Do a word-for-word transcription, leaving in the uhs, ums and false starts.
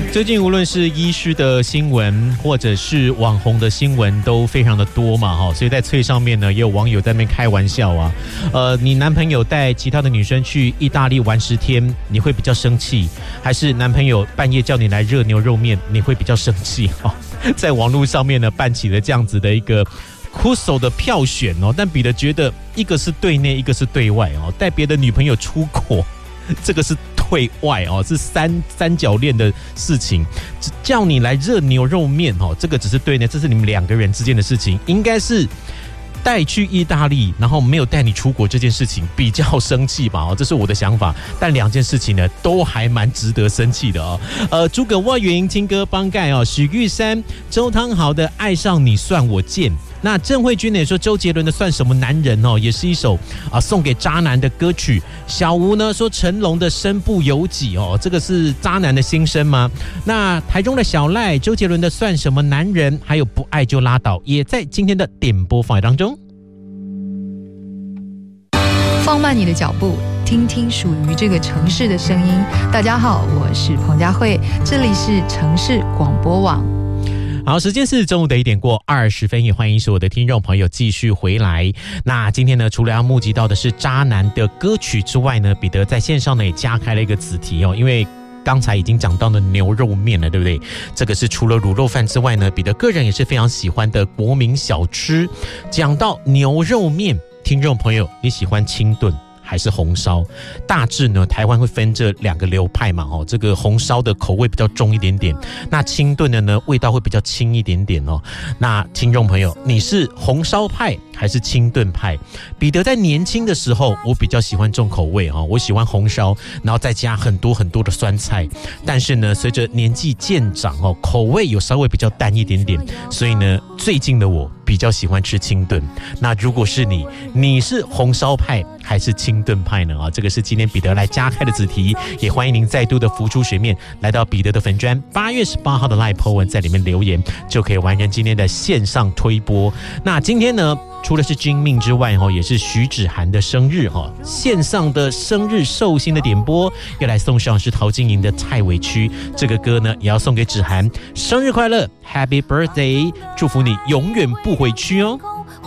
最近无论是医师的新闻，或者是网红的新闻，都非常的多嘛，哈，所以在脆上面呢，也有网友在那边开玩笑啊，呃，你男朋友带其他的女生去意大利玩十天，你会比较生气，还是男朋友半夜叫你来热牛肉面，你会比较生气？哈，在网络上面呢，办起了这样子的一个酷手的票选哦，但彼得觉得一个是对内，一个是对外哦，带别的女朋友出国，这个是对外哦，是三三角恋的事情。叫你来热牛肉面哦，这个只是对内，这是你们两个人之间的事情，应该是带去意大利，然后没有带你出国这件事情比较生气吧？哦，这是我的想法。但两件事情呢，都还蛮值得生气的哦。呃，诸葛望云、金歌帮盖哦，许玉山、周汤豪的《爱上你算我贱》。那郑慧君也说周杰伦的《算什么男人》哦，也是一首啊送给渣男的歌曲。小吴呢说成龙的《身不由己》哦，这个是渣男的心声吗？那台中的小赖，周杰伦的《算什么男人》，还有不爱就拉倒，也在今天的点播范围当中。 放慢你的脚步，听听属于这个城市的声音。大家好，我是彭佳慧，这里是城市广播网。 好，时间是中午的一点过二十分，也欢迎所有的听众朋友继续回来。那今天呢，除了要募集到的是渣男的歌曲之外呢，彼得在线上呢也加开了一个子题哦，因为刚才已经讲到了牛肉面了，对不对？这个是除了卤肉饭之外呢，彼得个人也是非常喜欢的国民小吃。讲到牛肉面，听众朋友，你喜欢清炖还是红烧？大致呢，台湾会分这两个流派嘛，哦，这个红烧的口味比较重一点点，那清炖的呢，味道会比较轻一点点哦。那听众朋友，你是红烧派还是清炖派？彼得在年轻的时候，我比较喜欢重口味哦，我喜欢红烧，然后再加很多很多的酸菜。但是呢，随着年纪渐长哦，口味有稍微比较淡一点点，所以呢，最近的我比较喜欢吃清炖。那如果是你，你是红烧派还是清炖派呢？啊，这个是今天彼得来加开的子题，也欢迎您再度的浮出水面，来到彼得的粉专八月十八号的 Live po 文，在里面留言就可以完成今天的线上推播。那今天呢，除了是君命之外，也是徐芷涵的生日，线上的生日寿星的点播，要来送上是陶晶莹的太委屈，这个歌呢也要送给芷涵，生日快乐 Happy Birthday， 祝福你永远不委屈哦。